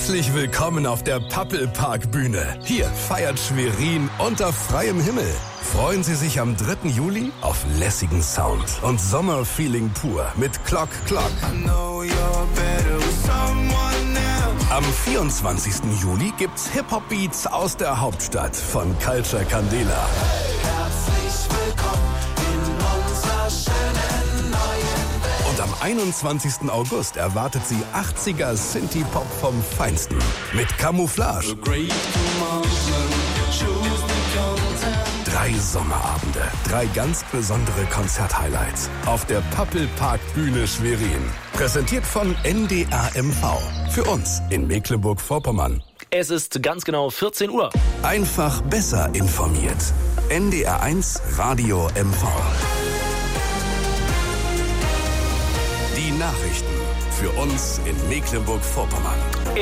Herzlich willkommen auf der Pappelpark-Bühne. Hier feiert Schwerin unter freiem Himmel. Freuen Sie sich am 3. Juli auf lässigen Sound und Sommerfeeling pur mit Clock Clock. Am 24. Juli gibt's Hip-Hop-Beats aus der Hauptstadt von Culture Candela. Herzlich willkommen in unserer schönen neuen Welt. Und am 21. August erwartet sie 80er Synthie-Pop vom Feinsten mit Camouflage. 3 Sommerabende, 3 ganz besondere Konzerthighlights auf der Pappelpark-Bühne Schwerin. Präsentiert von NDR MV. Für uns in Mecklenburg-Vorpommern. Es ist ganz genau 14 Uhr. Einfach besser informiert. NDR 1 Radio MV. Die Nachrichten für uns in Mecklenburg-Vorpommern.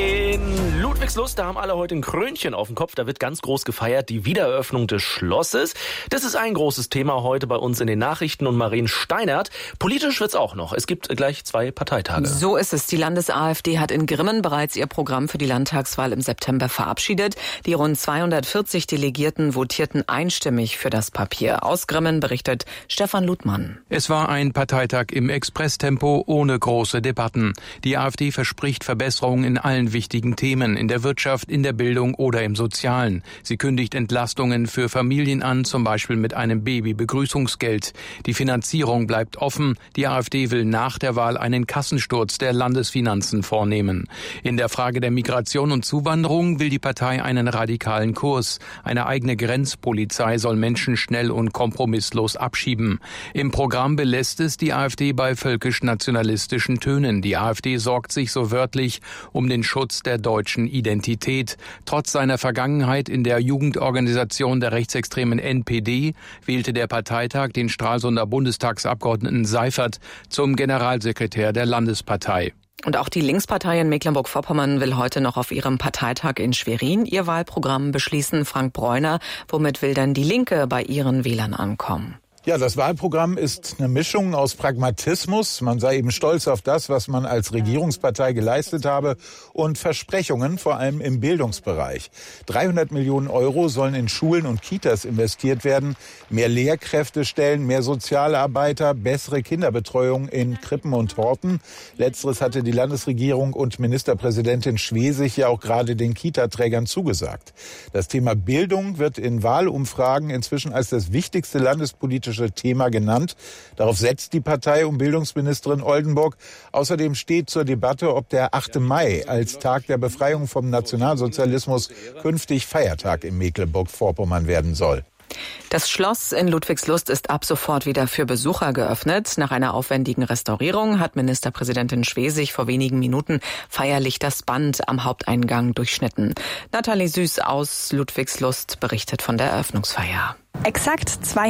In Ludwigslust, da haben alle heute ein Krönchen auf dem Kopf. Da wird ganz groß gefeiert, die Wiedereröffnung des Schlosses. Das ist ein großes Thema heute bei uns in den Nachrichten. Und Maren Steinert, politisch wird's auch noch. Es gibt gleich 2 Parteitage. So ist es. Die Landes-AfD hat in Grimmen bereits ihr Programm für die Landtagswahl im September verabschiedet. Die rund 240 Delegierten votierten einstimmig für das Papier. Aus Grimmen berichtet Stefan Ludmann. Es war ein Parteitag im Expresstempo ohne große Debatten. Die AfD verspricht Verbesserungen in allen wichtigen Themen, in der Wirtschaft, in der Bildung oder im Sozialen. Sie kündigt Entlastungen für Familien an, zum Beispiel mit einem Baby-Begrüßungsgeld. Die Finanzierung bleibt offen. Die AfD will nach der Wahl einen Kassensturz der Landesfinanzen vornehmen. In der Frage der Migration und Zuwanderung will die Partei einen radikalen Kurs. Eine eigene Grenzpolizei soll Menschen schnell und kompromisslos abschieben. Im Programm belässt es die AfD bei völkisch-nationalistischen Tönen. Die AfD sorgt sich so wörtlich um den Schutz der deutschen Identität. Trotz seiner Vergangenheit in der Jugendorganisation der rechtsextremen NPD wählte der Parteitag den Stralsunder Bundestagsabgeordneten Seifert zum Generalsekretär der Landespartei. Und auch die Linkspartei in Mecklenburg-Vorpommern will heute noch auf ihrem Parteitag in Schwerin ihr Wahlprogramm beschließen. Frank Bräuner, womit will denn die Linke bei ihren Wählern ankommen? Ja, das Wahlprogramm ist eine Mischung aus Pragmatismus, man sei eben stolz auf das, was man als Regierungspartei geleistet habe, und Versprechungen, vor allem im Bildungsbereich. 300 Millionen Euro sollen in Schulen und Kitas investiert werden, mehr Lehrkräftestellen, mehr Sozialarbeiter, bessere Kinderbetreuung in Krippen und Horten. Letzteres hatte die Landesregierung und Ministerpräsidentin Schwesig ja auch gerade den Kita-Trägern zugesagt. Das Thema Bildung wird in Wahlumfragen inzwischen als das wichtigste landespolitische Thema genannt. Darauf setzt die Partei um Bildungsministerin Oldenburg. Außerdem steht zur Debatte, ob der 8. Mai als Tag der Befreiung vom Nationalsozialismus künftig Feiertag in Mecklenburg-Vorpommern werden soll. Das Schloss in Ludwigslust ist ab sofort wieder für Besucher geöffnet. Nach einer aufwendigen Restaurierung hat Ministerpräsidentin Schwesig vor wenigen Minuten feierlich das Band am Haupteingang durchschnitten. Nathalie Süß aus Ludwigslust berichtet von der Eröffnungsfeier. Exakt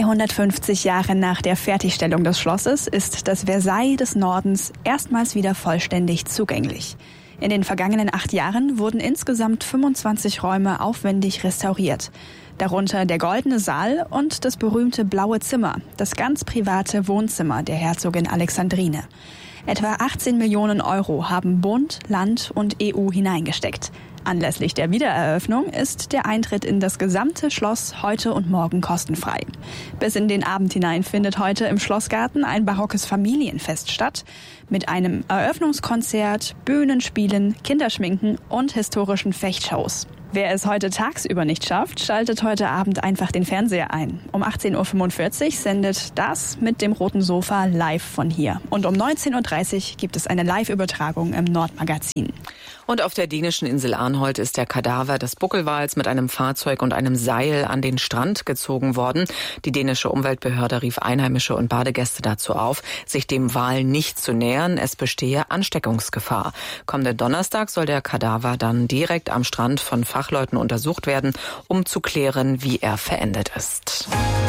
250 Jahre nach der Fertigstellung des Schlosses ist das Versailles des Nordens erstmals wieder vollständig zugänglich. In den vergangenen 8 Jahren wurden insgesamt 25 Räume aufwendig restauriert. Darunter der Goldene Saal und das berühmte Blaue Zimmer, das ganz private Wohnzimmer der Herzogin Alexandrine. Etwa 18 Millionen Euro haben Bund, Land und EU hineingesteckt. Anlässlich der Wiedereröffnung ist der Eintritt in das gesamte Schloss heute und morgen kostenfrei. Bis in den Abend hinein findet heute im Schlossgarten ein barockes Familienfest statt mit einem Eröffnungskonzert, Bühnenspielen, Kinderschminken und historischen Fechtshows. Wer es heute tagsüber nicht schafft, schaltet heute Abend einfach den Fernseher ein. Um 18.45 Uhr sendet das mit dem roten Sofa live von hier. Und um 19.30 Uhr gibt es eine Live-Übertragung im Nordmagazin. Und auf der dänischen Insel Arnholt ist der Kadaver des Buckelwals mit einem Fahrzeug und einem Seil an den Strand gezogen worden. Die dänische Umweltbehörde rief Einheimische und Badegäste dazu auf, sich dem Wal nicht zu nähern. Es bestehe Ansteckungsgefahr. Kommenden Donnerstag soll der Kadaver dann direkt am Strand von Fachleuten untersucht werden, um zu klären, wie er verendet ist.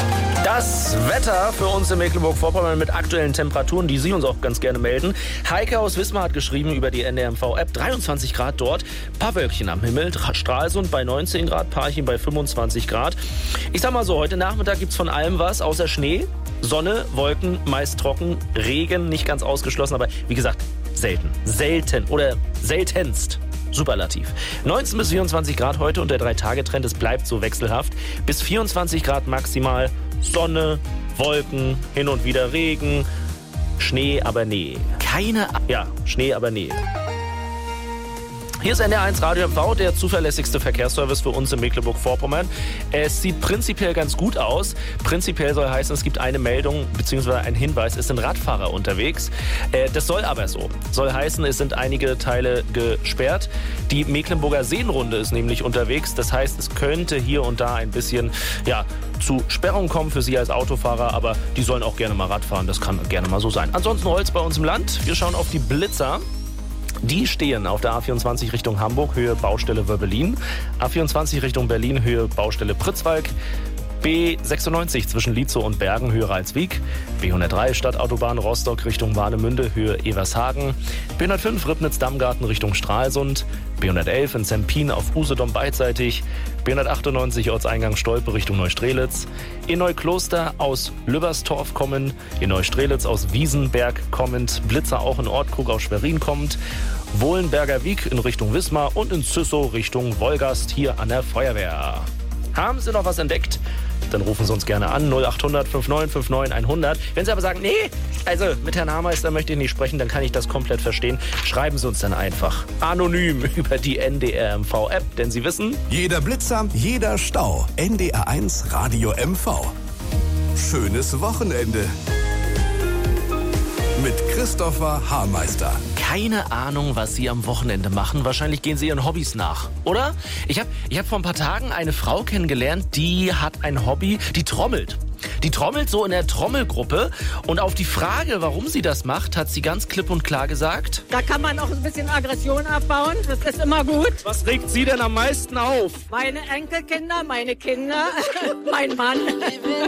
Das Wetter für uns in Mecklenburg-Vorpommern mit aktuellen Temperaturen, die Sie uns auch ganz gerne melden. Heike aus Wismar hat geschrieben über die NDR-MV-App, 23 Grad dort, paar Wölkchen am Himmel, Stralsund bei 19 Grad, Parchim bei 25 Grad. Ich sag mal so, heute Nachmittag gibt's von allem was, außer Schnee, Sonne, Wolken, meist trocken, Regen nicht ganz ausgeschlossen, aber wie gesagt, selten oder seltenst Superlativ. 19 bis 24 Grad heute und der 3-Tage-Trend, es bleibt so wechselhaft. Bis 24 Grad maximal, Sonne, Wolken, hin und wieder Regen, Schnee, aber nee. Schnee, aber nee. Hier ist NDR1 Radio MV, der zuverlässigste Verkehrsservice für uns in Mecklenburg-Vorpommern. Es sieht prinzipiell ganz gut aus. Prinzipiell soll heißen, es gibt eine Meldung bzw. ein Hinweis, es sind Radfahrer unterwegs. Das soll aber so. Soll heißen, es sind einige Teile gesperrt. Die Mecklenburger Seenrunde ist nämlich unterwegs. Das heißt, es könnte hier und da ein bisschen zu Sperrungen kommen für Sie als Autofahrer, aber die sollen auch gerne mal Rad fahren. Das kann gerne mal so sein. Ansonsten rollt's bei uns im Land. Wir schauen auf die Blitzer. Die stehen auf der A24 Richtung Hamburg, Höhe Baustelle Wöbbelin. A24 Richtung Berlin, Höhe Baustelle Pritzwalk. B96 zwischen Lietzow und Bergen, Höhe Ralswiek. B103 Stadtautobahn Rostock Richtung Warnemünde, Höhe Evershagen. B105 Ribnitz-Dammgarten Richtung Stralsund. B111 in Zempin auf Usedom beidseitig. B198 Ortseingang Stolpe Richtung Neustrelitz. In Neukloster aus Lübberstorf kommend. In Neustrelitz aus Wiesenberg kommend. Blitzer auch in Ortkrug aus Schwerin kommend. Wohlenberger Wiek in Richtung Wismar und in Züssow Richtung Wolgast hier an der Feuerwehr. Haben Sie noch was entdeckt? Dann rufen Sie uns gerne an, 0800 5959 100. Wenn Sie aber sagen, nee, also mit Herrn Hameister möchte ich nicht sprechen, dann kann ich das komplett verstehen. Schreiben Sie uns dann einfach anonym über die NDR-MV-App, denn Sie wissen... Jeder Blitzer, jeder Stau. NDR1 Radio MV. Schönes Wochenende. Mit Christopher Hameister. Keine Ahnung, was Sie am Wochenende machen. Wahrscheinlich gehen Sie Ihren Hobbys nach, oder? Ich hab vor ein paar Tagen eine Frau kennengelernt, die hat ein Hobby, die trommelt. Die trommelt so in der Trommelgruppe und auf die Frage, warum sie das macht, hat sie ganz klipp und klar gesagt: Da kann man auch ein bisschen Aggression abbauen, das ist immer gut. Was regt Sie denn am meisten auf? Meine Enkelkinder, meine Kinder, mein Mann.